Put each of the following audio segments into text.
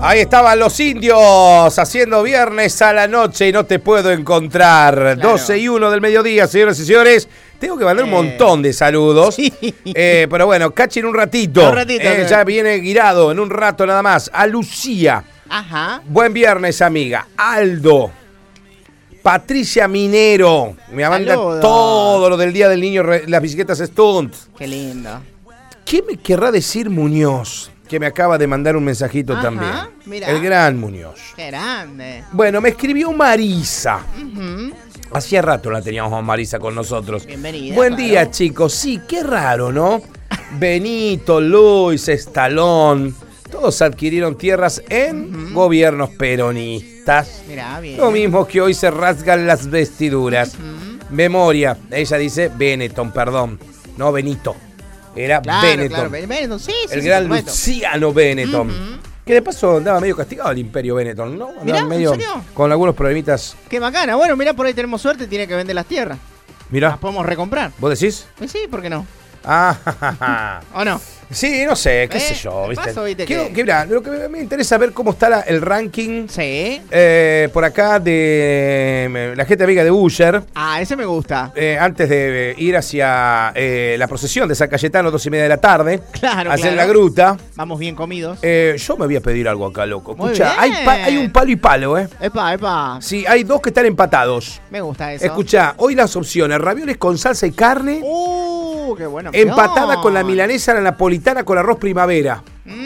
Ahí estaban los indios haciendo viernes a la noche y no te puedo encontrar. Claro. 12:01 del mediodía, señoras y señores. Tengo que mandar un montón de saludos. Sí. Pero bueno, cachen un ratito. Ya viene Guirado en un rato nada más. A Lucía. Ajá. Buen viernes, amiga. Aldo. Patricia Minero. Me manda todo lo del Día del Niño, las bicicletas Stunt. Qué lindo. ¿Qué me querrá decir Muñoz? Que me acaba de mandar un mensajito también. Mirá. El gran Muñoz. Qué grande. Bueno, me escribió Marisa. Hacía rato la teníamos a Marisa con nosotros. Bienvenida. Buen día, chicos. Sí, qué raro, ¿no? Benito, Luis, Estalón, todos adquirieron tierras en gobiernos peronistas. Mirá, bien. Lo mismo que hoy se rasgan las vestiduras. Memoria. Ella dice Benetton, perdón. No, Benito. Era Benetton. Claro, Benetton, sí, el gran Luciano Benetton. Que de paso andaba medio castigado el imperio Benetton, ¿no? Andaba mirá, medio ¿en serio? Con algunos problemitas. Qué bacana. Bueno, mirá, por ahí tenemos suerte, tiene que vender las tierras. Mirá. Las podemos recomprar. ¿Vos decís? Sí, ¿por qué no? Ah, ¿O no? Sí, no sé, qué sé yo, ¿viste? Paso, ¿viste? Mirá, lo que me interesa ver cómo está el ranking. Sí. Por acá de la gente amiga de Usher. Ah, ese me gusta. Antes de ir hacia la procesión de San Cayetano, 2:30 de la tarde. Claro, hacer la gruta. Vamos bien comidos. Yo me voy a pedir algo acá, loco. Escucha, muy bien. hay un palo y palo, ¿eh? Epa. Sí, hay dos que están empatados. Me gusta eso. Escucha, hoy las opciones: ravioles con salsa y carne. Qué bueno. Empatada con la milanesa, la napolitana con arroz primavera.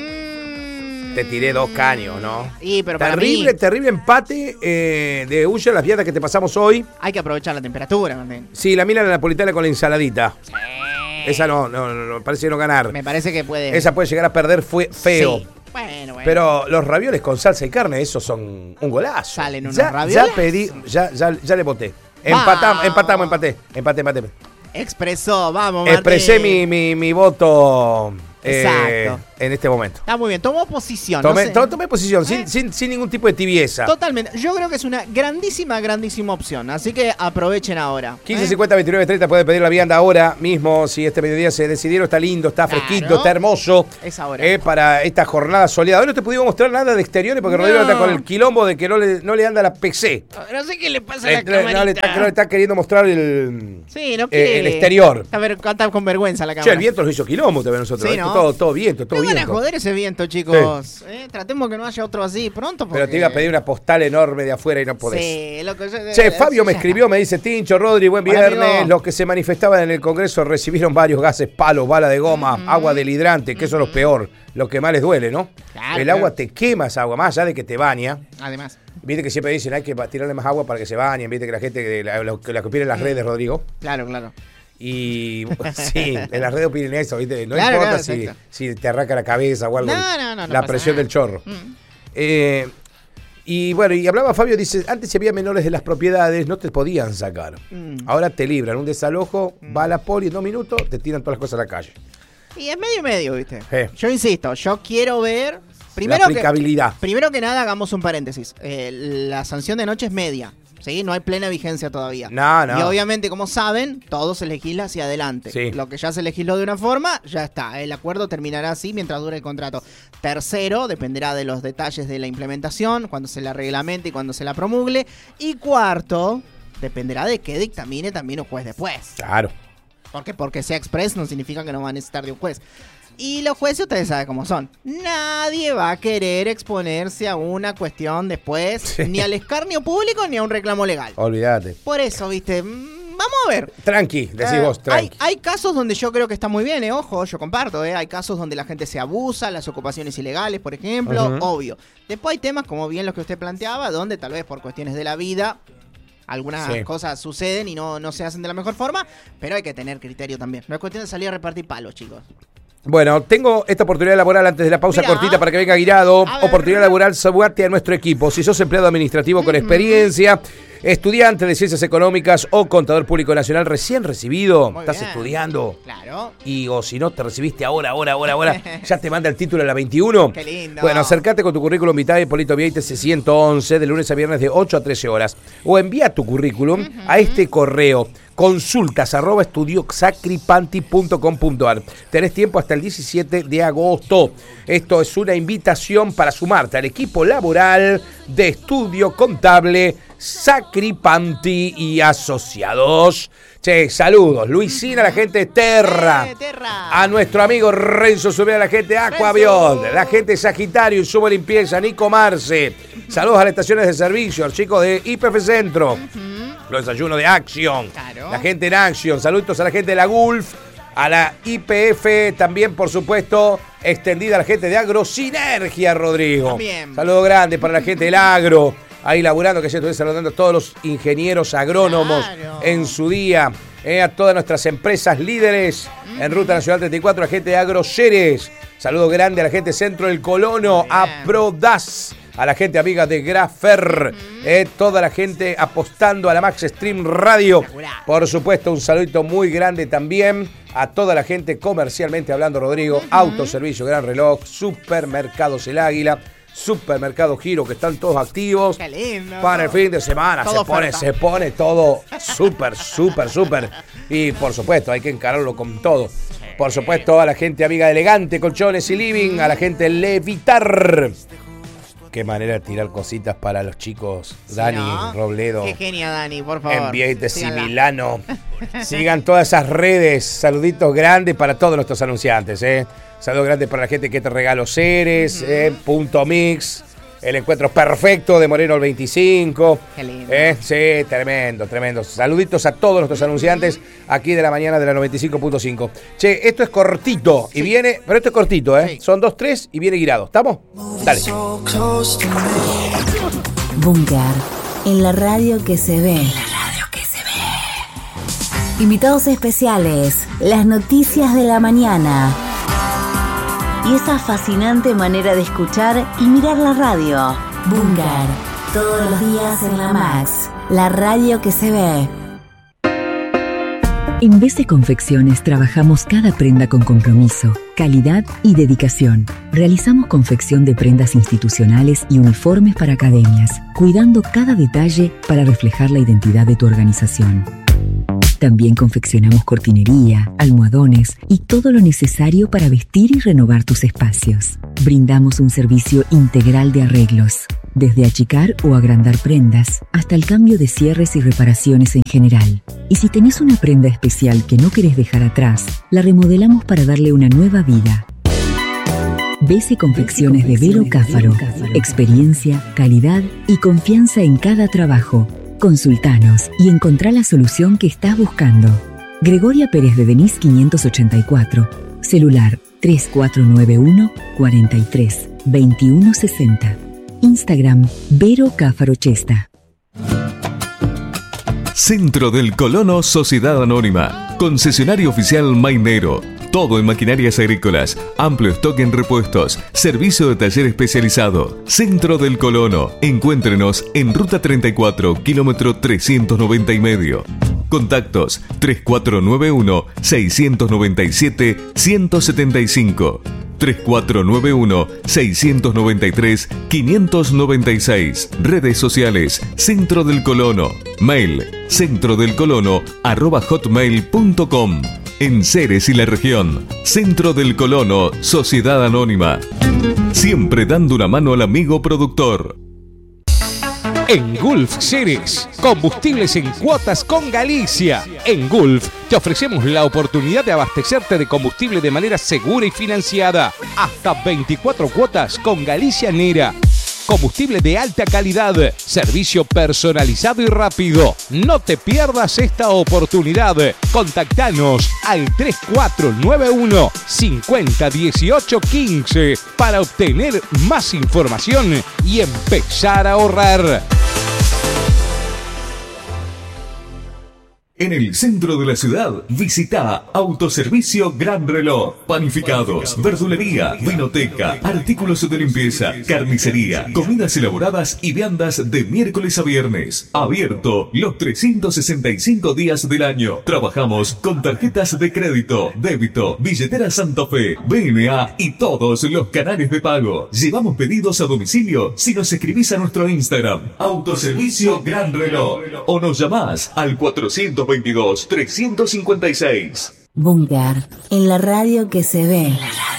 Te tiré 2 caños, ¿no? Sí, pero terrible empate de Usher, las viandas que te pasamos hoy. Hay que aprovechar la temperatura, también. Sí, la mina la napolitana con la ensaladita. Sí. Esa no, parece no ganar. Me parece que puede. Esa puede llegar a perder feo. Sí. Bueno. Pero los ravioles con salsa y carne, esos son un golazo. Salen unos ravioles. Ya le voté. Empaté. Expresó, vamos, Martín. Expresé mi voto. Exacto. En este momento. Está muy bien, tomó posición. Tomé posición, sin ningún tipo de tibieza. Totalmente. Yo creo que es una grandísima opción. Así que aprovechen ahora. 15:50-29:30 puede pedir la vianda ahora mismo. Si este mediodía se decidieron, está lindo, está fresquito, está hermoso. Es ahora. Para esta jornada soleada. Hoy no te pudimos mostrar nada de exteriores porque Rodrigo está con el quilombo de que no le anda la PC. No sé qué le pasa a la camarita. No le está queriendo mostrar el exterior. Está con vergüenza la cámara. Che, el viento nos hizo quilombo también nosotros. Sí, ¿no? Todo viento. Van a joder ese viento, chicos. Sí. Tratemos que no haya otro así pronto. Porque... Pero te iba a pedir una postal enorme de afuera y no podés. Sí, loco. Fabio me escribió, me dice: Tincho, Rodri, buen viernes. Los que se manifestaban en el Congreso recibieron varios gases, palos, bala de goma, agua del hidrante, que eso es lo peor, lo que más les duele, ¿no? Claro, el agua te quema esa agua, más allá de que te baña. Además. Viste que siempre dicen hay que tirarle más agua para que se bañen. Viste que la gente, la que opina en las redes, Rodrigo. Claro. Y sí, en las redes opinen eso, ¿viste? No importa si te arranca la cabeza o algo. No la presión del chorro. Y bueno, y hablaba Fabio, dice, antes si había menores de las propiedades, no te podían sacar. Ahora te libran un desalojo, va a la poli en 2 minutos, te tiran todas las cosas a la calle. Y es medio, ¿viste? Yo insisto, yo quiero ver... la aplicabilidad. Primero que nada, hagamos un paréntesis. La sanción de noche es media. ¿Sí? No hay plena vigencia todavía. No. Y obviamente, como saben, todo se legisla hacia adelante. Sí. Lo que ya se legisló de una forma, ya está. El acuerdo terminará así mientras dure el contrato. Tercero, dependerá de los detalles de la implementación, cuando se la reglamente y cuando se la promulgue. Y cuarto, dependerá de qué dictamine también un juez después. Claro. ¿Por qué? Porque sea express no significa que no va a necesitar de un juez. Y los jueces, ustedes saben cómo son. Nadie va a querer exponerse a una cuestión después, ni al escarnio público ni a un reclamo legal. Olvídate. Por eso, viste, vamos a ver. Tranqui, decís vos, tranqui. Hay casos donde yo creo que está muy bien, ojo, yo comparto, hay casos donde la gente se abusa, las ocupaciones ilegales, por ejemplo, obvio. Después hay temas, como bien los que usted planteaba, donde tal vez por cuestiones de la vida... Algunas cosas suceden y no se hacen de la mejor forma, pero hay que tener criterio también. No es cuestión de salir a repartir palos, chicos. Bueno, tengo esta oportunidad laboral antes de la pausa cortita para que venga Guirado. Oportunidad laboral, sumate a nuestro equipo. Si sos empleado administrativo con experiencia Estudiante de Ciencias Económicas o Contador Público Nacional recién recibido. Muy Estás bien. Estudiando. Claro. Y o si no, te recibiste ahora. Ya te manda el título a la 21. Qué lindo. Bueno, acércate con tu currículum vitae Hipólito Vieites 111 de lunes a viernes de 8 a 13 horas. O envía tu currículum a este correo. consultas@estudiosacripanti.com.ar. Tenés tiempo hasta el 17 de agosto. Esto es una invitación para sumarte al equipo laboral de Estudio Contable Sacripanti y Asociados. Che, saludos. Luisina, la gente de Terra. Terra. A nuestro amigo Renzo Subera, la gente de Aquavión. La gente de Sagitario, Insumo Limpieza, Nico Marce. Saludos a las estaciones de servicio, a los chicos de IPF Centro. Los desayunos de Action. Claro. La gente en Action. Saludos a la gente de la Gulf. A la IPF también, por supuesto, extendida a la gente de Agrosinergia, Rodrigo. También. Saludo grande para la gente del agro. Ahí laburando, que ya estoy saludando a todos los ingenieros agrónomos en su día. A todas nuestras empresas líderes en Ruta Nacional 34, a la gente de Agroceres. Saludo grande a la gente Centro del Colono, a Prodas. A la gente amiga de Grafer, toda la gente apostando a la Max Stream Radio. Por supuesto, un saludito muy grande también a toda la gente comercialmente hablando, Rodrigo. Autoservicio Gran Reloj, Supermercados El Águila, Supermercado Giro, que están todos activos. Qué lindo. Para el fin de semana se pone todo súper. Y por supuesto, hay que encararlo con todo. Por supuesto, a la gente amiga de Elegante, Colchones y Living, a la gente de Levitar. Qué manera de tirar cositas para los chicos. Dani, ¿no? Robledo. Qué genia, Dani, por favor. En Vieites y Síganla. Milano. Sigan todas esas redes. Saluditos grandes para todos nuestros anunciantes. Saludos grandes para la gente que te regalo Ceres, Punto Mix. El encuentro perfecto de Moreno el 25. Qué lindo. Sí, tremendo. Saluditos a todos nuestros anunciantes aquí de la mañana de la 95.5. Che, esto es cortito y viene, pero esto es cortito, Sí. Son 2, 3 y viene guirado. ¿Estamos? Dale. Búnker, en la radio que se ve. Invitados especiales, las noticias de la mañana. Y esa fascinante manera de escuchar y mirar la radio. Búnker, todos los días en la Max, la radio que se ve. En BC Confecciones trabajamos cada prenda con compromiso, calidad y dedicación. Realizamos confección de prendas institucionales y uniformes para academias, cuidando cada detalle para reflejar la identidad de tu organización. También confeccionamos cortinería, almohadones y todo lo necesario para vestir y renovar tus espacios. Brindamos un servicio integral de arreglos, desde achicar o agrandar prendas hasta el cambio de cierres y reparaciones en general. Y si tenés una prenda especial que no querés dejar atrás, la remodelamos para darle una nueva vida. BC Confecciones de Vero Cáfaro. Experiencia, calidad y confianza en cada trabajo. Consultanos y encontrá la solución que estás buscando. Gregoria Pérez de Denis 584. Celular 3491 43 21 60. Instagram Vero Cáfaro Chesta. Centro del Colono Sociedad Anónima. Concesionario oficial Mainero. Todo en maquinarias agrícolas, amplio stock en repuestos, servicio de taller especializado. Centro del Colono. Encuéntrenos en Ruta 34, kilómetro 390 y medio. Contactos 3491-697-175, 3491-693-596. Redes sociales Centro del Colono. Mail centrodelcolono@hotmail.com. En Ceres y la región, Centro del Colono, Sociedad Anónima. Siempre dando una mano al amigo productor. En Gulf Ceres, combustibles en cuotas con Galicia. En Gulf te ofrecemos la oportunidad de abastecerte de combustible de manera segura y financiada. Hasta 24 cuotas con Galicia Nera. Combustible de alta calidad, servicio personalizado y rápido. No te pierdas esta oportunidad. Contactanos al 3491 50 18 15 para obtener más información y empezar a ahorrar. En el centro de la ciudad, visita Autoservicio Gran Reloj. Panificados, verdulería, vinoteca, artículos de limpieza, carnicería, comidas elaboradas y viandas de miércoles a viernes. Abierto los 365 días del año. Trabajamos con tarjetas de crédito, débito, billetera Santa Fe, BNA y todos los canales de pago. Llevamos pedidos a domicilio si nos escribís a nuestro Instagram, Autoservicio Gran Reloj, o nos llamás al 422-356. Búnker, en la radio que se ve.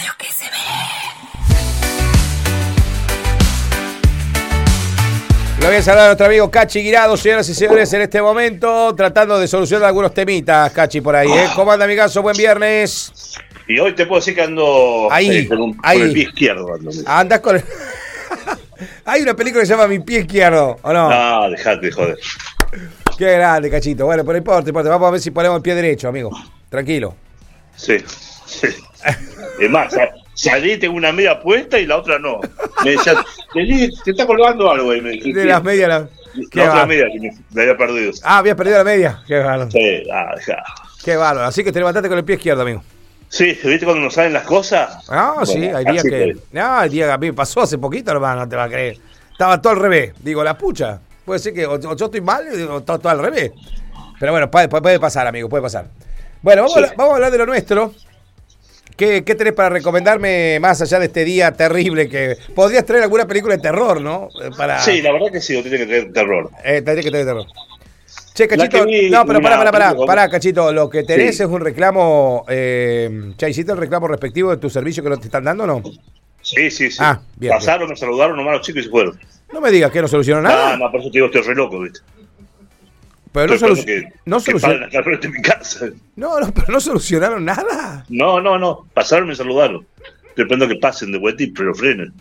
Lo voy a saludar a nuestro amigo Cachi Guirado, señoras y señores, en este momento, tratando de solucionar algunos temitas, Cachi, por ahí, ¿eh? ¿Cómo anda, amigazo? Buen viernes. Y hoy te puedo decir que ando ahí, con ahí. el pie izquierdo. Andás con el... Hay una película que se llama Mi Pie Izquierdo, ¿o no? No, dejate, joder. Qué grande, Cachito. Bueno, pero no importa. Vamos a ver si ponemos el pie derecho, amigo. Tranquilo. Sí. Es más, salí, tengo una media puesta y la otra no. Me decían, te está colgando algo ahí. De las medias. La otra media que me había perdido. Ah, habías perdido la media. Qué bárbaro. Sí, dejá. Qué bárbaro. Así que te levantaste con el pie izquierdo, amigo. Sí, ¿viste cuando nos salen las cosas? Ah, bueno, sí, hay días que... No, el día que a mí me pasó hace poquito, hermano, no te va a creer. Estaba todo al revés. Digo, la pucha. Puede ser que o yo estoy mal o todo al revés. Pero bueno, puede pasar, amigo, puede pasar. Bueno, vamos a hablar de lo nuestro. ¿Qué tenés para recomendarme más allá de este día terrible que... Podrías traer alguna película de terror, ¿no? Sí, la verdad que sí, tiene que tener terror. Tendría que tener terror. Che, Cachito, no, pero pará, Cachito, lo que tenés es un reclamo, ¿hiciste el reclamo respectivo de tu servicio que no te están dando o no? Sí. Ah, bien. Pasaron, bien. me saludaron nomás los chicos y se fueron. No me digas que no solucionó nada. No, por eso te digo, estoy re loco, ¿viste? Pero no solucionaron. Que mi casa. No, pero no solucionaron nada. No, pasaron y me saludaron. Estoy esperando que pasen de vuelta y pero frenen.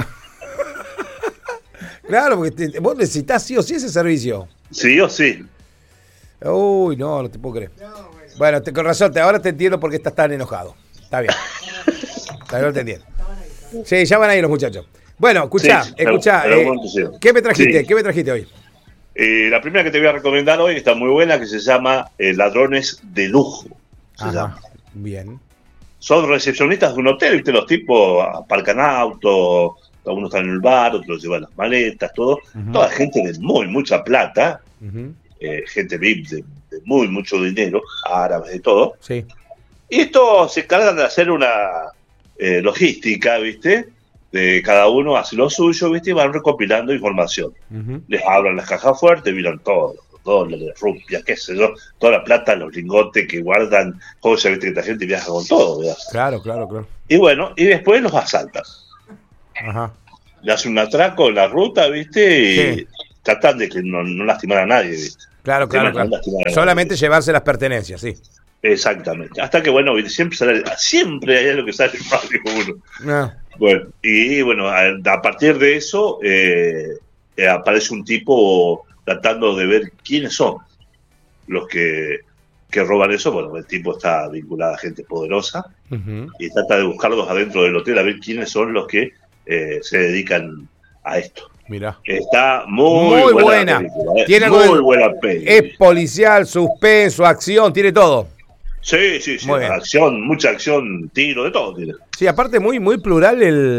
Claro, porque vos necesitas sí o sí ese servicio. Sí o sí. Uy, no te puedo creer. Bueno, con razón, ahora te entiendo por qué estás tan enojado. Está bien. Ahora te entiendo. Sí, ya van ahí los muchachos. Bueno, escuchá. ¿Qué me trajiste? Sí. ¿Qué me trajiste hoy? La primera que te voy a recomendar hoy está muy buena, que se llama Ladrones de Lujo. Se llama. Bien. Son recepcionistas de un hotel, ¿viste? Los tipos aparcan autos, algunos están en el bar, otros llevan las maletas, todo. Uh-huh. Toda gente de mucha plata, uh-huh. Gente VIP de mucho dinero, árabes, de todo. Sí. Y estos se encargan de hacer una logística, ¿viste? De cada uno hace lo suyo, ¿viste? Y van recopilando información. Uh-huh. Les abran las cajas fuertes, miran todo, los dólares, rupias, qué sé yo, toda la plata, los lingotes que guardan, joyas, ¿viste? Que la gente viaja con todo, ¿verdad? Claro. Y bueno, y después los asaltan. Ajá. Le hacen un atraco en la ruta, ¿viste? Y sí. Tratan de que no lastimar a nadie, ¿viste? Claro. Solamente llevarse las pertenencias, sí. Exactamente. Hasta que, bueno, siempre hay algo que sale mal de uno. No. Bueno, y bueno, a partir de eso aparece un tipo tratando de ver quiénes son los que roban eso. Bueno, el tipo está vinculado a gente poderosa, uh-huh. Y trata de buscarlos adentro del hotel a ver quiénes son los que se dedican a esto. Mirá. Está muy buena. Película, tiene muy buena película. Es policial, suspenso, acción, tiene todo. Sí. Acción, mucha acción, tiro, de todo tiene. Sí, aparte muy plural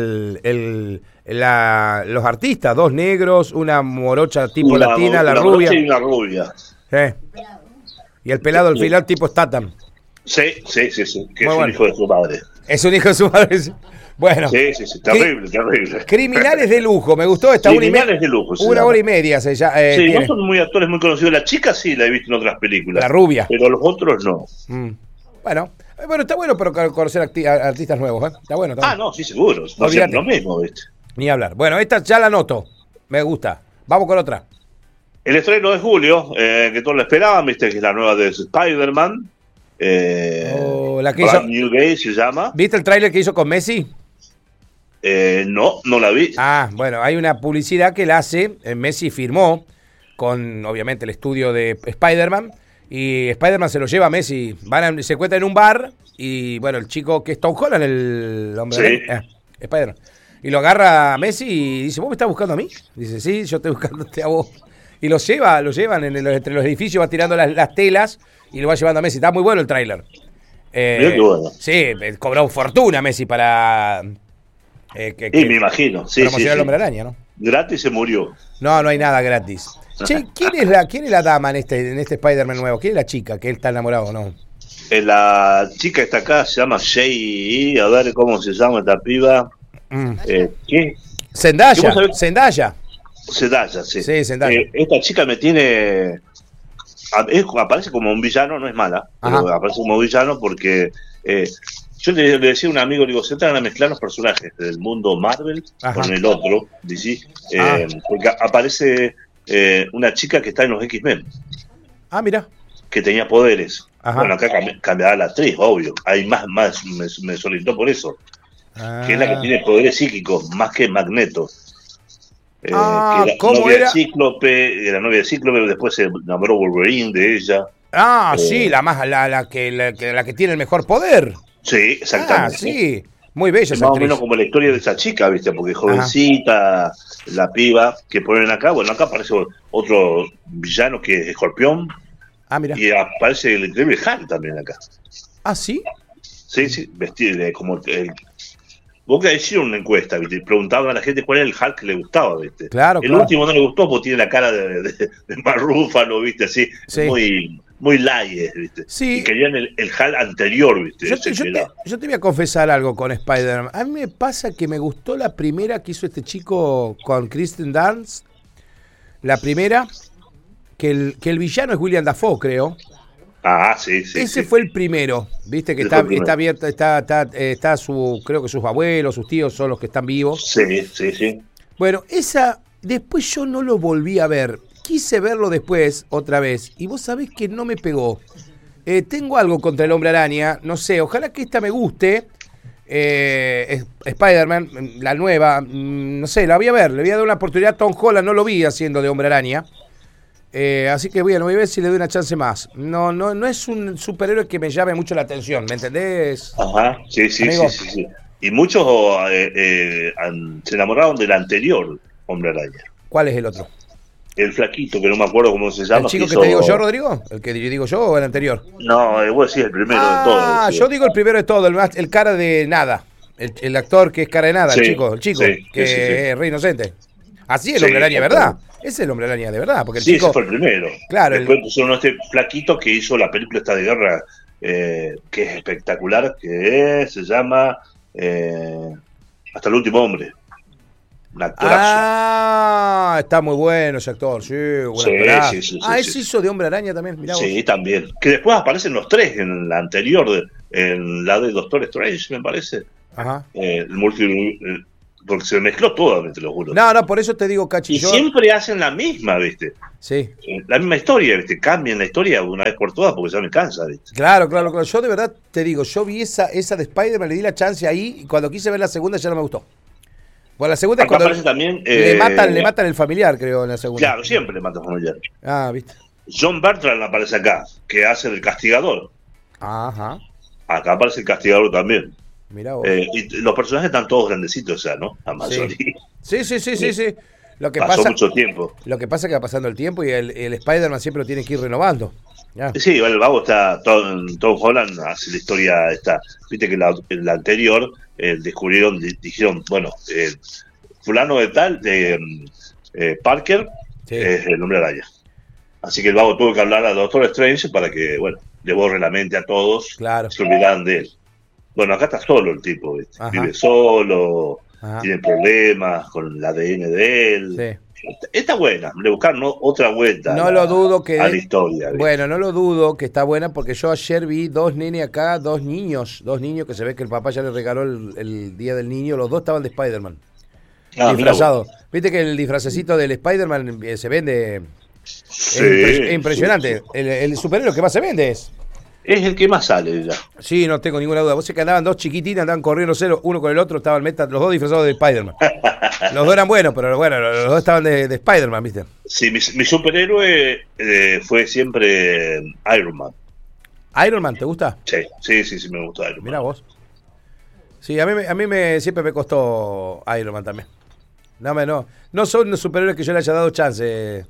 los artistas, dos negros, una morocha tipo latina, la rubia. Y una rubia. Y el pelado al final tipo Statham. Sí, que muy es un hijo de su madre. Es un hijo de su madre. Bueno. Sí, terrible. Criminales de lujo, me gustó esta Criminales de lujo. Una hora y media se llama. Sí, tiene. No son muy actores muy conocidos. La chica sí la he visto en otras películas. La rubia. Pero los otros no. Bueno, está bueno pero conocer artistas nuevos, ¿eh? Está bueno. No, sí, seguro. No es lo mismo, ¿viste? Ni hablar. Bueno, esta ya la noto. Me gusta. Vamos con otra. El estreno de julio, que todos lo esperaban, ¿viste? Que es la nueva de Spider-Man. La que Brand New Day se llama. ¿Viste el tráiler que hizo con Messi? No la vi. Bueno, hay una publicidad que la hace, Messi firmó con, obviamente, el estudio de Spider-Man, y Spider-Man se lo lleva a Messi, se encuentran en un bar, y bueno, el chico que es Tom Holland, el hombre, Spider-Man, y lo agarra a Messi y dice, ¿vos me estás buscando a mí? Dice, sí, yo estoy buscándote a vos. Y lo llevan entre los edificios, va tirando las telas y lo va llevando a Messi. Está muy bueno el tráiler. Mirá qué bueno. Sí, cobró fortuna Messi para... me imagino. Sí, promocionar el Hombre Araña, ¿no? Gratis se murió. No hay nada gratis. Che, ¿quién es la dama en este Spider-Man nuevo? ¿Quién es la chica que él está enamorado, no? La chica está acá, se llama Shay, a ver cómo se llama esta piba. ¿Qué? Zendaya, sí. Sí, Zendaya. Esta chica me tiene... aparece como un villano, no es mala, pero aparece como villano porque... yo le decía a un amigo, le digo, se tratan a mezclar los personajes del mundo Marvel con el otro, DC, porque aparece una chica que está en los X-Men. Mira. Que tenía poderes. Bueno, acá cambiará la actriz, obvio. Hay más me solicitó por eso. Que es la que tiene poderes psíquicos, más que Magneto. ¿Cómo era? Era novia de Cíclope, después se enamoró Wolverine de ella. Sí, la que tiene el mejor poder. Sí, exactamente. Sí, muy bella esa más actriz. o menos como la historia de esa chica, ¿viste? Porque jovencita, la piba que ponen acá. Bueno, acá aparece otro villano que es Escorpión. Mira. Y aparece el increíble Hulk también acá. ¿Sí? Sí, vestido como el... Vos que hicieron una encuesta, ¿viste? Preguntaban a la gente cuál era el Hulk que le gustaba, ¿viste? Claro. El último no le gustó porque tiene la cara de Mark Ruffalo, ¿viste? Así, muy light, ¿viste? Sí. Y querían el Hulk anterior, ¿viste? Yo te voy a confesar algo con Spider-Man. A mí me pasa que me gustó la primera que hizo este chico con Kristen Dunst. La primera, que el villano es William Dafoe, creo. Sí. Ese fue el primero, viste que está abierto, está creo que sus abuelos, sus tíos son los que están vivos. Sí. Bueno, después yo no lo volví a ver. Quise verlo después, otra vez, y vos sabés que no me pegó. Tengo algo contra el Hombre Araña, no sé, ojalá que esta me guste. Spider-Man, la nueva, no sé, la voy a ver, le voy a dar una oportunidad. Tom Holland no lo vi haciendo de Hombre Araña. Así que bueno, voy a ver si le doy una chance más. No es un superhéroe que me llame mucho la atención, ¿me entendés? Sí. Y muchos se enamoraron del anterior Hombre Araña. ¿Cuál es el otro? El flaquito, que no me acuerdo cómo se llama. ¿El chico que te digo yo, Rodrigo? ¿El que digo yo o el anterior? No, vos decís el primero de todos. Yo digo el primero de todo, el cara de nada. El actor que es cara de nada, el chico, que es re inocente. Así es el Hombre Araña, ¿verdad? Ese es el Hombre Araña de verdad, porque el chico... ese fue el primero. Claro. Después pusieron este flaquito que hizo la película esta de guerra, que es espectacular, se llama Hasta el último hombre. Un actorazo. Está muy bueno ese actor, sí. Sí. Ese hizo de Hombre Araña también, mirá vos. Sí, también. Que después aparecen los tres en la anterior, en la de Doctor Strange, me parece. Porque se mezcló todo, te lo juro. No, por eso te digo, Cachi. Y siempre hacen la misma, ¿viste? Sí. La misma historia, ¿viste? Cambian la historia una vez por todas porque ya me cansa, ¿viste? Claro. Yo de verdad te digo, yo vi esa de Spider-Man, le di la chance ahí y cuando quise ver la segunda ya no me gustó. Bueno, la segunda es cuando también, le matan el familiar, creo, en la segunda. Claro, siempre le matan al familiar. ¿Viste? John Bertrand aparece acá, que hace el castigador. Ajá. Acá aparece el castigador también. Mirá vos. Y los personajes están todos grandecitos ya, ¿no? La mayoría. Sí. Lo que pasó pasa, mucho tiempo. Lo que pasa es que va pasando el tiempo y el Spider-Man siempre lo tiene que ir renovando. Ya. Sí, el vago está, Tom Holland hace la historia esta. Viste que la anterior descubrieron, dijeron, bueno, fulano de tal, Parker, es el Hombre Araña. Así que el vago tuvo que hablar a Doctor Strange para que, bueno, le borre la mente a todos, se olvidaran de él. Bueno, acá está solo el tipo, ¿viste? Vive solo, tiene problemas con el ADN de él. Sí. Está buena, le buscaron otra vuelta a la historia. ¿Viste? Bueno, no lo dudo que está buena porque yo ayer vi dos nenes acá, dos niños que se ve que el papá ya le regaló el día del niño, los dos estaban de Spider-Man. Disfrazados. Viste que el disfracecito del Spider-Man se vende... es impresionante. El superhéroe que más se vende es el que más sale ya. Sí, no tengo ninguna duda. Vos sé que andaban dos chiquitinas, andaban corriendo uno con el otro, estaban los dos disfrazados de Spider-Man. Los dos eran buenos, pero bueno, los dos estaban de Spider-Man, ¿viste? Sí, mi superhéroe fue siempre Iron Man. ¿Iron Man te gusta? Sí, me gusta Iron Man. Mirá vos. Sí, a mí siempre me costó Iron Man también. No son los superhéroes que yo le haya dado chance.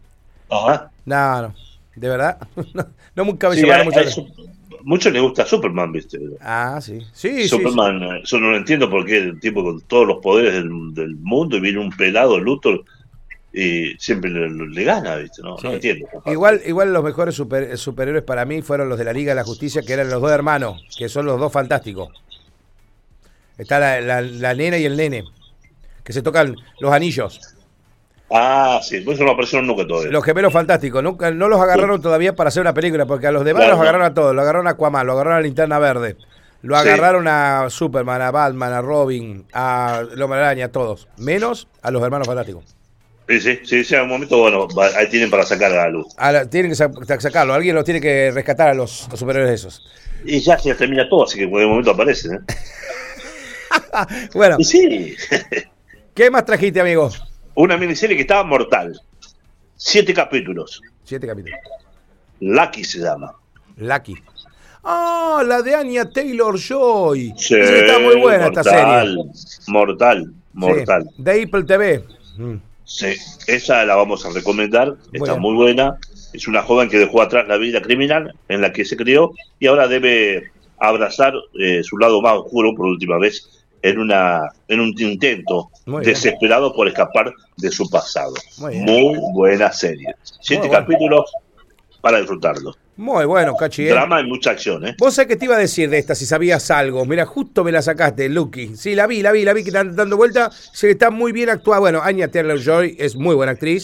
Ajá. No, de verdad. no nunca me llamaron mucho. Muchos les gusta Superman, ¿viste? Sí. Superman, sí. Yo no lo entiendo porque el tipo con todos los poderes del mundo y viene un pelado, Luthor, y siempre le gana, ¿viste? No entiendo. Igual los mejores superhéroes para mí fueron los de la Liga de la Justicia, que eran los dos hermanos, que son los dos fantásticos. Está la nena y el nene, que se tocan los anillos. Sí, pues eso no aparecieron nunca todavía. Los gemelos fantásticos, no los agarraron todavía para hacer una película, porque a los demás los agarraron a todos, lo agarraron a Aquaman, lo agarraron a Linterna Verde, lo agarraron a Superman, a Batman, a Robin, a Hombre Araña, a todos, menos a los hermanos fantásticos. Sí, en un momento, bueno, ahí tienen para sacar a la luz. Tienen que sacarlo, alguien los tiene que rescatar a los superhéroes esos. Y ya se termina todo, así que en un momento aparecen, Bueno, sí. ¿Qué más trajiste, amigo? Una miniserie que estaba mortal. 7 capítulos. 7 capítulos. Lucky se llama. Lucky. La de Anya Taylor-Joy. Sí, está muy buena esta serie. Mortal. Sí, de Apple TV. Sí, esa la vamos a recomendar. Está muy buena. Es una joven que dejó atrás la vida criminal en la que se crió y ahora debe abrazar su lado más oscuro por última vez en un intento desesperado por escapar de su pasado. Muy buena serie. 7 capítulos para disfrutarlo. Muy bueno, Cachi. Drama y mucha acción, Vos sabés qué te iba a decir de esta, si sabías algo. Mira, justo me la sacaste, Lucky. Sí, la vi que están dando vuelta. Se está muy bien actuada. Bueno, Anya Taylor-Joy es muy buena actriz.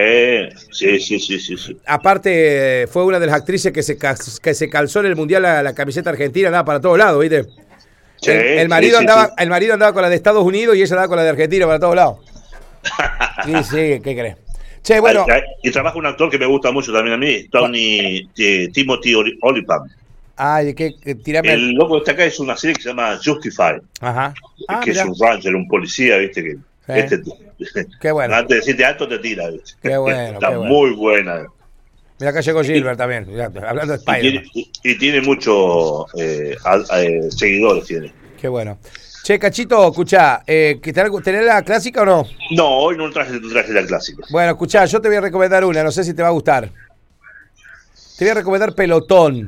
Sí. Aparte, fue una de las actrices que se calzó en el Mundial la camiseta argentina, andaba para todos lados, ¿viste? Sí, el marido andaba con la de Estados Unidos y ella andaba con la de Argentina para todos lados. Sí, ¿qué crees? Che, bueno. Y trabaja un actor que me gusta mucho también a mí, Timothy Olyphant. El loco está acá, es una serie que se llama Justified. Ajá. Que es un ranger, un policía, ¿viste? Que qué bueno. Antes de decirte alto te tira, ¿viste? Qué bueno. Está muy buena. Mira, acá llegó Gilbert también, hablando de Spider-Man. Y tiene muchos seguidores, tiene. Qué bueno. Che, Cachito, escuchá, ¿tenés la clásica o no? No, hoy no traje la clásica. Bueno, escuchá, yo te voy a recomendar una, no sé si te va a gustar. Te voy a recomendar Pelotón.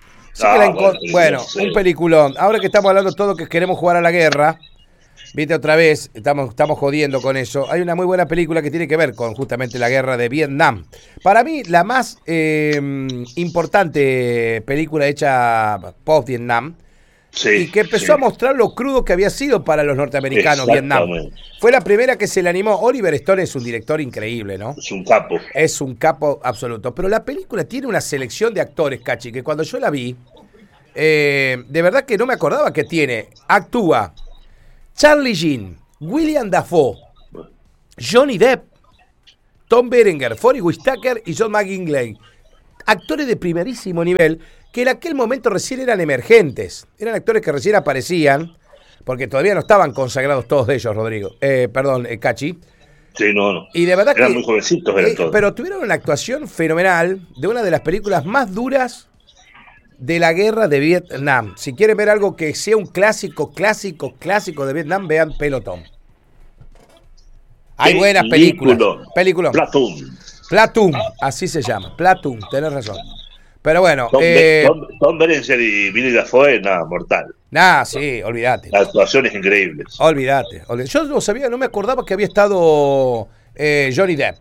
Un peliculón. Ahora que estamos hablando todo que queremos jugar a la guerra, viste otra vez, estamos jodiendo con eso. Hay una muy buena película que tiene que ver con justamente la guerra de Vietnam. Para mí, la más importante película hecha post-Vietnam. Y que empezó a mostrar lo crudo que había sido para los norteamericanos Vietnam. Fue la primera que se le animó. Oliver Stone es un director increíble, ¿no? Es un capo. Es un capo absoluto. Pero la película tiene una selección de actores, Cachi, que cuando yo la vi, de verdad que no me acordaba que tiene. Actúa Charlie Sheen, William Dafoe, Johnny Depp, Tom Berenger, Forest Whitaker y John McGinley. Actores de primerísimo nivel que en aquel momento recién eran emergentes. Eran actores que recién aparecían, porque todavía no estaban consagrados todos ellos, Cachi. Sí, no. Y de verdad eran muy jovencitos, eran todos. Pero tuvieron una actuación fenomenal de una de las películas más duras de la guerra de Vietnam. Si quieren ver algo que sea un clásico de Vietnam, vean Pelotón. Hay buenas películas. Platoon, así se llama. Platoon, tenés razón. Pero bueno. Tom Berenger y Billy Dafoe, mortal. Sí, olvídate. La actuación es increíble. Olvídate. Yo no sabía, no me acordaba que había estado Johnny Depp.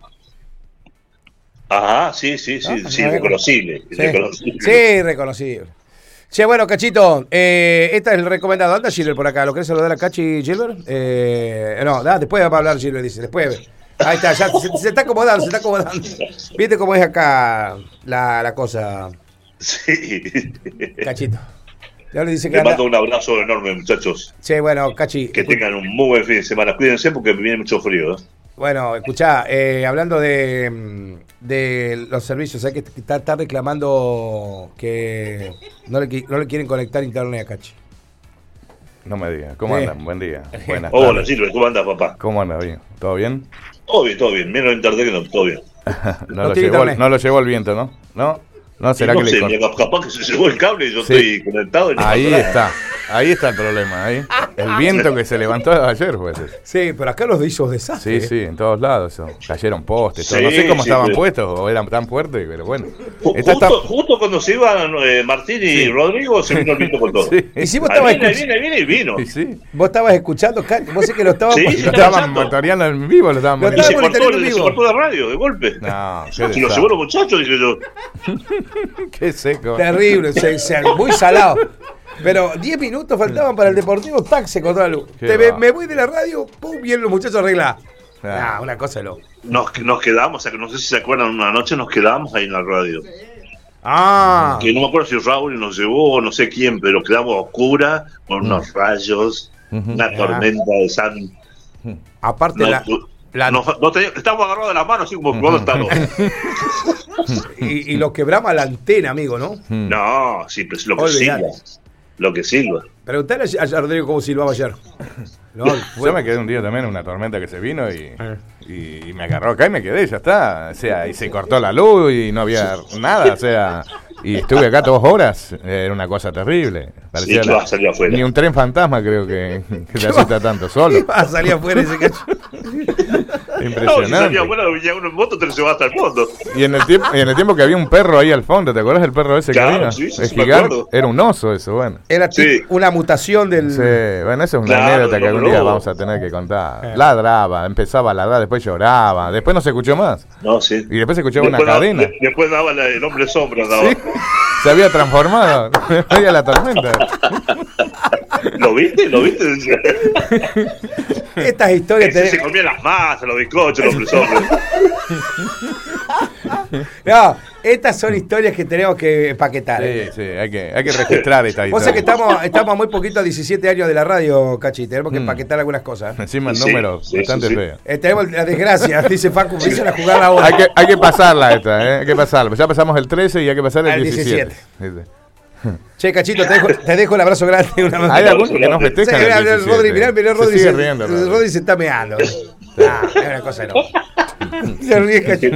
Ajá, sí, reconocible. Sí, reconocible. Che, bueno, Cachito, esta es el recomendado. Anda Gilbert por acá, ¿lo querés saludar a Cachi, Gilbert? Después va a hablar Gilbert, dice, después. Ahí está, ya se está acomodando. ¿Viste cómo es acá la cosa? Sí. Cachito. Ya le dice que le mando un abrazo enorme, muchachos. Sí, bueno, Cachi. Que tengan un muy buen fin de semana. Cuídense porque viene mucho frío. Bueno, escuchá, hablando de los servicios, hay que estar reclamando que no le quieren conectar internet a Cachi. No me digas. ¿Cómo andan? Buen día. Buenas tardes. Hola, Silvio. ¿Cómo andas, papá? ¿Cómo andas? Bien. ¿Todo bien? Todo bien. Menos en tarde que no, todo bien. no lo llevó el viento, ¿no? No, será que capaz que se llevó el cable y yo estoy conectado. Y ahí está el problema. El viento que se levantó ayer fue ese. Sí, pero acá los hizo desastre. Sí, en todos lados. Cayeron postes, todo. No sé cómo estaban puestos o eran tan fuertes, pero bueno. Justo cuando se iban Martín y Rodrigo, se vino el viento con todo. Sí. Y si vos estabas vino. Sí. Vos estabas escuchando, vos sé que lo estabas lo estaban monitoreando en vivo, lo estaban monitoreando. Se cortó la radio de golpe. No, si lo llevó los muchachos, dije yo. Qué seco. Terrible, muy salado. Pero 10 minutos faltaban para el Deportivo, tac, se cortó la luz. Me voy de la radio, pum, bien los muchachos arreglados. Una cosa de loco. Nos quedamos, o sea, que no sé si se acuerdan, una noche nos quedamos ahí en la radio. Que no me acuerdo si Raúl nos llevó o no sé quién, pero quedamos a oscura con unos rayos, una tormenta de san. Aparte estamos agarrados de las manos así como jugando estamos. y lo quebramos la antena, amigo, ¿no? No, sí, pero es lo que silba. Lo que silba. Preguntale a Rodrigo cómo silbaba ayer. No, yo me quedé un día también en una tormenta que se vino y me agarró acá y me quedé, ya está. O sea, y se cortó la luz y no había nada, o sea, y estuve acá 2 horas, era una cosa terrible. Parecía ni un tren fantasma creo que te asusta tanto solo. Va a salir afuera ese cacho. Impresionante. No, si salía afuera, venía uno en moto, te lo llevaba hasta el fondo. Y en el tiempo que había un perro ahí al fondo, ¿te acuerdas del perro ese que había? Sí, es gigante, era un oso eso, bueno. Era una mutación del... Sí, bueno, eso es una anécdota que algún día vamos a tener que contar. Ladraba, empezaba a ladrar, después lloraba, después no se escuchó más. No, sí. Y después se escuchaba una cadena. Después daba el hombre sombra. ¿Sí? Se había transformado, veía la tormenta. ¿Lo viste? Estas historias... Se comían las masas, los bizcochos, el hombre sombra. No, estas son historias que tenemos que empaquetar. Sí, hay que registrar esta historia. Vos sabés que estamos muy poquito a 17 años de la radio, Cachi. Tenemos que empaquetar algunas cosas. Encima el número bastante feo. Tenemos la desgracia, dice Facu, dicen a jugar ahora. Hay que pasarla esta, hay que pasarla. Ya pasamos el 13 y hay que pasar el 17. Che, Cachito, te dejo el abrazo grande. Hay algunos que no festejan. Sí, Rodri, mirá, Rodri se sigue riendo. Rodri se está meando. Es una cosa no. Se ríe, Cachito.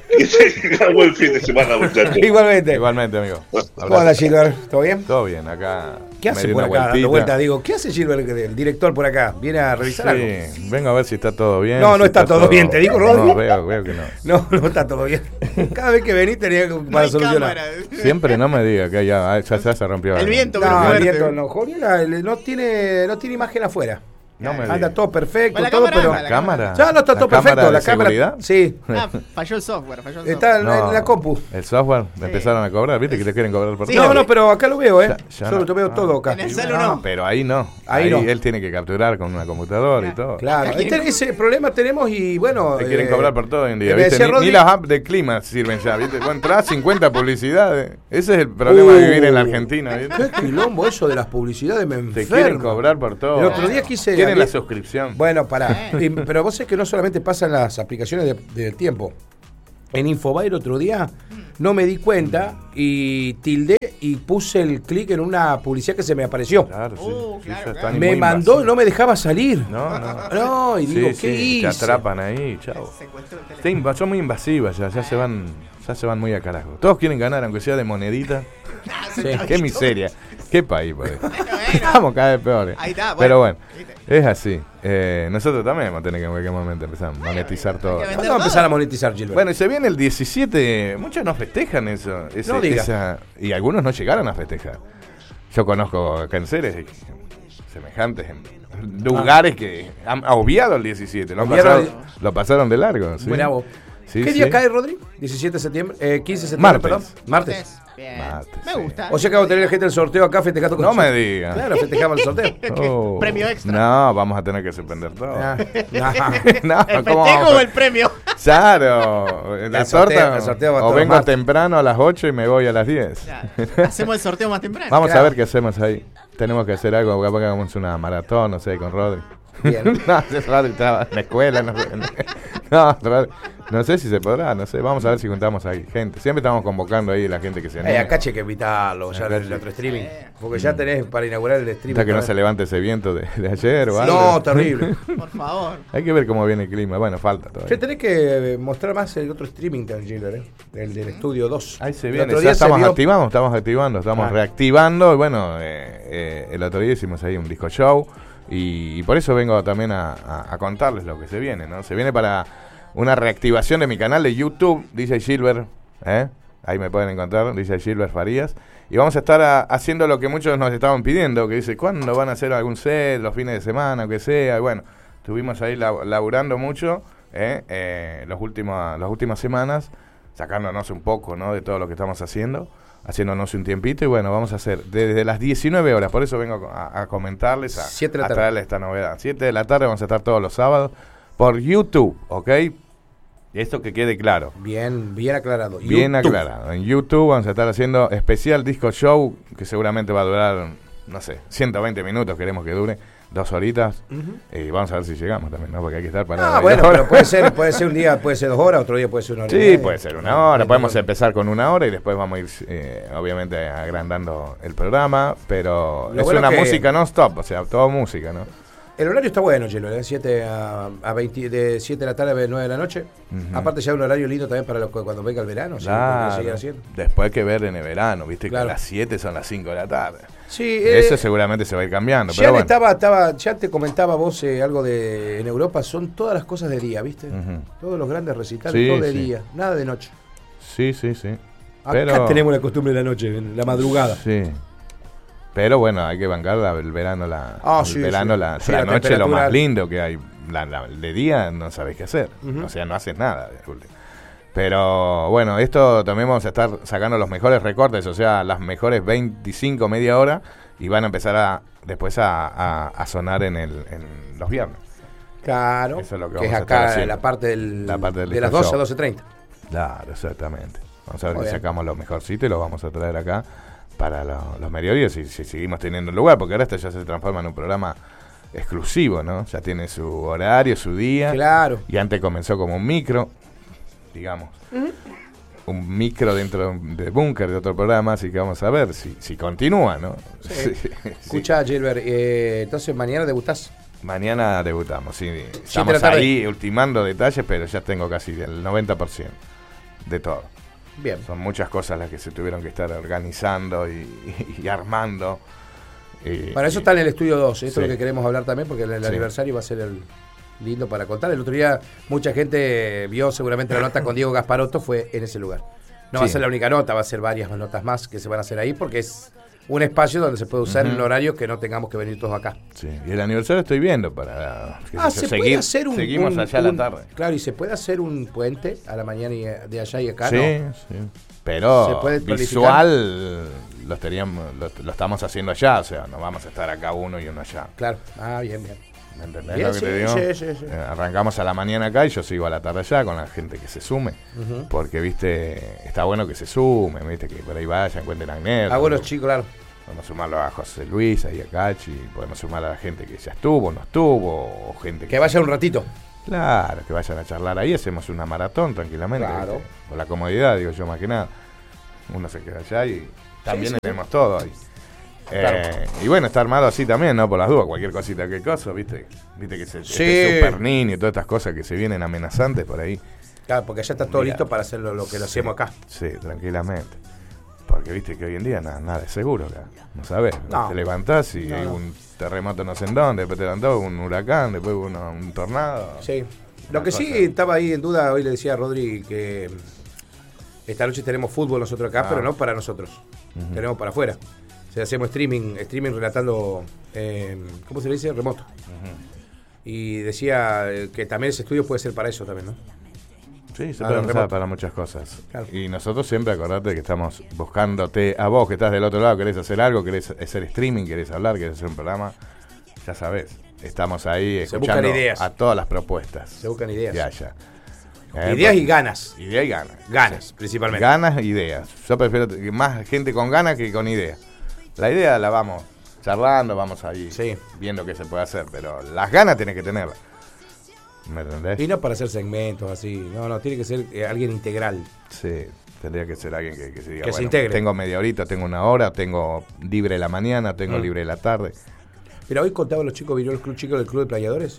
Buen fin de semana, muchachos. Igualmente, amigo. ¿Cómo anda, Gilbert? ¿Todo bien? Todo bien, acá. ¿Qué hace por acá dando vueltas? Digo, ¿qué hace Gilbert, el director por acá? ¿Viene a revisar algo? Sí, vengo a ver si está todo bien. No está todo bien, te digo, Rodri. No, veo que no. No está todo bien. Cada vez que venís tenía para solucionar. Siempre no me diga que ya se rompió. El viento, el viento no. Jorge no tiene imagen afuera. Anda todo perfecto, todo, pero la cámara. Ya no está todo perfecto, la cámara. Sí. Falló el software. Está en la compu. El software empezaron a cobrar, ¿viste? Que te quieren cobrar por todo. No, pero acá lo veo, Solo te veo todo acá. En el celu no. Pero ahí no. Ahí él tiene que capturar con una computadora y todo. Claro, ese problema tenemos y bueno. Te quieren cobrar por todo hoy en día, ¿viste? Ni las apps de clima sirven ya, ¿viste? Vos entrás 50 publicidades. Ese es el problema de vivir en la Argentina, ¿viste? Qué quilombo eso de las publicidades, me enfermo. Te quieren cobrar por todo. El otro día quieren la suscripción. Bueno, pará. Pero vos sabés que no solamente pasa en las aplicaciones de tiempo. En Infobae el otro día no me di cuenta y tildé y puse el clic en una publicidad que se me apareció. Claro, sí. Me mandó, no me dejaba salir. No, y digo, ¿qué hice? Te atrapan ahí, chao. Son muy invasivas ya se van muy a carajo. Todos quieren ganar, aunque sea de monedita. Qué miseria. Qué país, por ahí. Estamos cada vez peores. Pero bueno, es así. Nosotros también vamos a tener que en cualquier momento empezar a monetizar todo. Vamos a empezar a monetizar, Gilbert. Bueno, y se viene el 17. Muchos no festejan eso. Y algunos no llegaron a festejar. Yo conozco canceres semejantes en lugares que han obviado el 17. Lo pasaron de largo. ¿Sí? Buena voz. ¿Qué día cae, Rodri? 17 de septiembre, 15 de septiembre, perdón. Martes. Me gusta. O sea que vamos a tener gente el sorteo acá festejando con me digas. Claro, festejamos el sorteo. Premio extra. No, vamos a tener que suspender todo. No, ¿el festejo o el premio? Claro. La torta. El sorteo va o vengo temprano a las 8 y me voy a las 10. Hacemos el sorteo más temprano. Vamos a ver qué hacemos ahí. Tenemos que hacer algo, capaz que hagamos una maratón, no sé, con Rodri. Bien. Rodri estaba en la escuela. No sé si se podrá, no sé. Vamos a ver si juntamos ahí gente. Siempre estamos convocando ahí la gente que se anime. Acá hay que invitarlo ya el otro streaming. Porque ya tenés para inaugurar el streaming. Hasta que no se levante ese viento de ayer o algo. No, terrible. Por favor. Hay que ver cómo viene el clima. Bueno, falta todavía. Ya tenés que mostrar más el otro streaming también, el del Estudio 2. Ahí se viene. Ya estamos activando, estamos reactivando. Y bueno, el otro día hicimos ahí un disco show. Y por eso vengo también a contarles lo que se viene, ¿no? Se viene para una reactivación de mi canal de YouTube, DJ Gilbert, ahí me pueden encontrar, DJ Gilbert Farías. Y vamos a estar haciendo lo que muchos nos estaban pidiendo, que dice, ¿cuándo van a hacer algún set, los fines de semana, o que sea? Y bueno, estuvimos ahí laburando mucho las últimas semanas, sacándonos un poco, ¿no?, de todo lo que estamos haciéndonos un tiempito. Y bueno, vamos a hacer desde las 19 horas, por eso vengo a comentarles, a traerles esta novedad. 7 de la tarde vamos a estar todos los sábados por YouTube, ¿ok? Esto que quede claro. Bien aclarado. Bien aclarado. En YouTube vamos a estar haciendo especial disco show, que seguramente va a durar, no sé, 120 minutos, queremos que dure, 2 horitas. Y vamos a ver si llegamos también, ¿no? Porque hay que estar para... bueno, pero puede ser un día, puede ser 2 horas, otro día puede ser 1 hora. Sí, puede ser 1 hora. Podemos empezar con 1 hora y después vamos a ir, obviamente, agrandando el programa. Pero es una música non-stop, o sea, toda música, ¿no? El horario está bueno, Chelo, de 7 a 20, de 7 de la tarde a 9 de la noche. Aparte ya un horario lindo también para cuando venga el verano. Claro. Después hay que ver en el verano, viste, que a las 7 son las 5 de la tarde. Sí, eso seguramente se va a ir cambiando. Ya, pero bueno. Ya te comentaba vos algo de en Europa, son todas las cosas de día, ¿viste? Todos los grandes recitales, todo de día, nada de noche. Sí. Acá tenemos la costumbre de la noche, la madrugada. Sí. Pero bueno, hay que bancar el verano, la noche es lo más lindo que hay. De día no sabés qué hacer. O sea, no haces nada. Pero bueno, esto también vamos a estar sacando los mejores recortes, o sea, las mejores 25, media hora, y van a empezar después a sonar en los viernes. Claro, eso es lo que es acá la parte del de las 12 a 12:30. Claro, exactamente. Vamos a ver si sacamos los mejorcitos y los vamos a traer acá para los mediodías y si seguimos teniendo lugar, porque ahora esto ya se transforma en un programa exclusivo, ¿no? Ya tiene su horario, su día. Claro. Y antes comenzó como un micro, digamos. Un micro dentro de Búnker, de otro programa, así que vamos a ver si continúa, ¿no? Sí. Escuchá, Gilbert, entonces mañana debutás. Mañana debutamos, sí. Estamos ahí ultimando detalles, pero ya tengo casi el 90% de todo. Bien. Son muchas cosas las que se tuvieron que estar organizando y armando. Para eso está en el estudio 2, esto es lo que queremos hablar también, porque el aniversario va a ser lindo para contar. El otro día mucha gente vio seguramente la nota con Diego Gasparotto, fue en ese lugar. No va a ser la única nota, va a ser varias notas más que se van a hacer ahí, porque es un espacio donde se puede usar en un horario que no tengamos que venir todos acá. Sí, y el aniversario estoy viendo para puede hacer seguimos allá a la tarde. Claro, y se puede hacer un puente a la mañana y de allá y acá, sí, ¿no? Sí. Pero visual lo estamos haciendo allá, o sea, no vamos a estar acá uno y uno allá. Claro, bien. ¿Me entendés lo que te digo? Sí. Arrancamos a la mañana acá y yo sigo a la tarde allá con la gente que se sume. Porque, viste, está bueno que se sume, viste, que por ahí vayan, cuenten anécdotas. Bueno, chicos, claro. Podemos sumarlo a José Luis, ahí a Cachi, podemos sumar a la gente que ya estuvo, no estuvo, o gente que vaya un ratito. Claro, que vayan a charlar ahí, hacemos una maratón tranquilamente. Claro. Con la comodidad, digo yo, más que nada. Uno se queda allá y también tenemos todo ahí. Claro. Y bueno, está armado así también, ¿no? Por las dudas, cualquier cosita, qué cosa, ¿viste que este Super Niño y todas estas cosas que se vienen amenazantes por ahí. Claro, porque ya está todo listo para hacer lo que lo hacemos acá. Sí, tranquilamente. Porque viste que hoy en día nada es seguro, acá. No sabés. No. Te levantás y hay un terremoto no sé en dónde, después te levantás un huracán, después un tornado. Sí. Lo que sí estaba ahí en duda, hoy le decía a Rodri que esta noche tenemos fútbol nosotros acá, pero no para nosotros. Tenemos para afuera. O sea, hacemos streaming relatando, ¿cómo se le dice? Remoto. Y decía que también ese estudio puede ser para eso también, ¿no? Sí, se puede usar para muchas cosas. Claro. Y nosotros siempre acordate que estamos buscándote a vos que estás del otro lado, querés hacer algo, querés hacer streaming, querés hablar, querés hacer un programa. Ya sabés, estamos ahí escuchando a todas las propuestas. Se buscan ideas. Ya, ya. Ideas y ganas. Ideas y ganas. Ganas, principalmente. Ganas e ideas. Yo prefiero más gente con ganas que con ideas. La idea la vamos charlando, vamos ahí viendo qué se puede hacer, pero las ganas tenés que tenerlas. ¿Me entendés? Y no para hacer segmentos así, no, tiene que ser alguien integral. Sí, tendría que ser alguien que se diga, que se integre. Tengo media horita, tengo una hora, tengo libre la mañana, tengo libre la tarde. Pero hoy contaban los chicos, vinieron los chicos del Club de Playadores,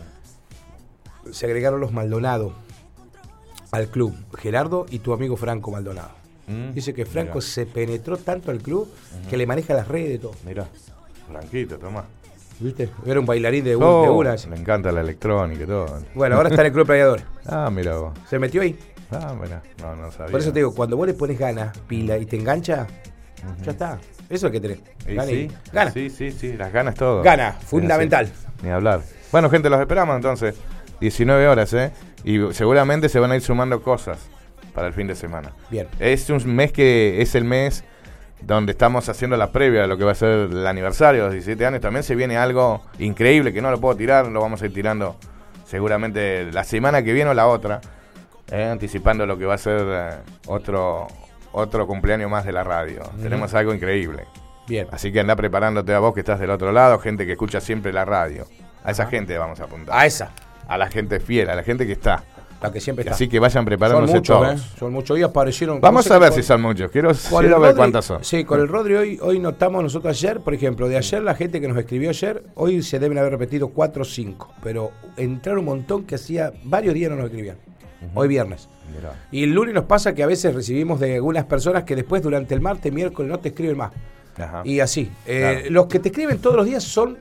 se agregaron los Maldonado al club, Gerardo y tu amigo Franco Maldonado. Dice que Franco se penetró tanto al club que le maneja las redes de todo. Mirá, Franquito, tomá. ¿Viste? Era un bailarín de una. Me encanta la electrónica y todo. Bueno, ahora está en el Club Playadores. Mira vos. ¿Se metió ahí? Mira. No sabía. Por eso te digo, cuando vos le pones ganas, pila, y te engancha, ya está. Eso es lo que tenés. Gana. Sí, las ganas todo. Gana, fundamental. Ni hablar. Bueno, gente, los esperamos entonces. 19 horas, Y seguramente se van a ir sumando cosas para el fin de semana. Bien. Es un mes que es el mes donde estamos haciendo la previa de lo que va a ser el aniversario de los 17 años. También se viene algo increíble que no lo puedo tirar, lo vamos a ir tirando seguramente la semana que viene o la otra, anticipando lo que va a ser otro cumpleaños más de la radio. Tenemos algo increíble. Bien. Así que anda preparándote a vos que estás del otro lado, gente que escucha siempre la radio. A esa gente vamos a apuntar. A esa. A la gente fiel, a la gente que está. La que siempre está. Así que vayan preparándose todos. Son muchos. Hoy aparecieron. Vamos a ver si son muchos. Quiero ver cuántas son. Sí, con el Rodri hoy notamos nosotros ayer, por ejemplo, de ayer la gente que nos escribió ayer, hoy se deben haber repetido 4 o 5. Pero entraron un montón que hacía varios días no nos escribían. Hoy viernes. Mirá. Y el lunes nos pasa que a veces recibimos de algunas personas que después durante el martes, miércoles no te escriben más. Ajá. Y así. Claro. Los que te escriben todos los días son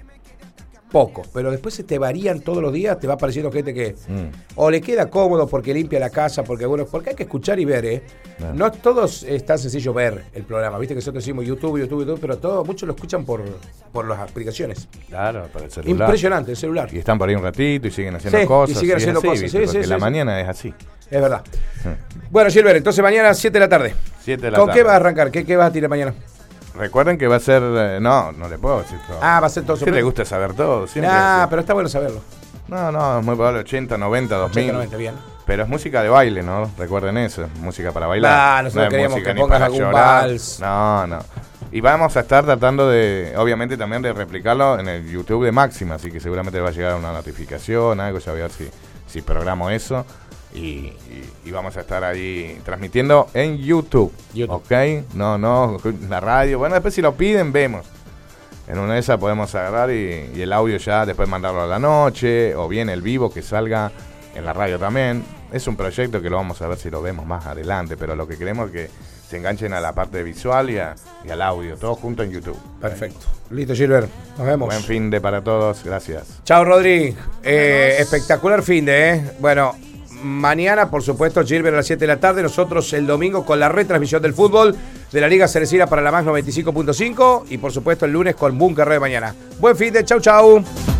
pocos, pero después se te varían todos los días, te va apareciendo gente que o le queda cómodo porque limpia la casa, porque hay que escuchar y ver, No todos es tan sencillo ver el programa, viste que nosotros decimos YouTube, pero muchos lo escuchan por las aplicaciones. Claro, por el celular. Impresionante, el celular. Y están por ahí un ratito y siguen haciendo cosas. Y siguen haciendo cosas, ¿viste? Porque la mañana es así. Es verdad. Bueno, Gilbert, entonces mañana 7 de la tarde. 7 de la tarde. ¿Con qué vas a arrancar? ¿Qué vas a tirar mañana? Recuerden que va a ser... no le puedo decir todo. Va a ser todo. ¿Qué le gusta saber todo? Pero está bueno saberlo. No, es muy probable 80, 90, 2000. 80, 90, bien. Pero es música de baile, ¿no? Recuerden eso, es música para bailar. Nosotros queríamos que pongas algún vals. No. Y vamos a estar tratando de, obviamente también de replicarlo en el YouTube de Máxima, así que seguramente va a llegar una notificación, algo, ya voy a ver si programo eso. Y vamos a estar ahí transmitiendo en YouTube. ¿Ok? No, la radio. Bueno, después si lo piden, vemos. En una de esas podemos agarrar y el audio ya después mandarlo a la noche, o bien el vivo que salga en la radio también. Es un proyecto que lo vamos a ver si lo vemos más adelante, pero lo que queremos es que se enganchen a la parte visual y al audio, todo junto en YouTube. Perfecto. Listo, Gilbert. Nos vemos. Buen fin de para todos. Gracias. Chao, Rodri. Espectacular fin de, Bueno, mañana, por supuesto, Gilbert a las 7 de la tarde. Nosotros el domingo con la retransmisión del fútbol de la Liga Cerecina para la Más 95.5. Y por supuesto el lunes con Bunker de mañana. Buen fin de, chau.